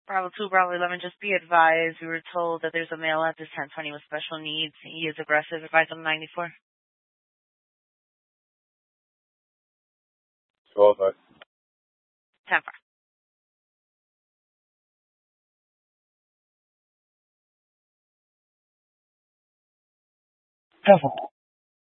Bravo 2, Bravo 11, just be advised. We were told that there's a male at this 1020 with special needs. He is aggressive. Advise on 94. 12, 10 4. Careful.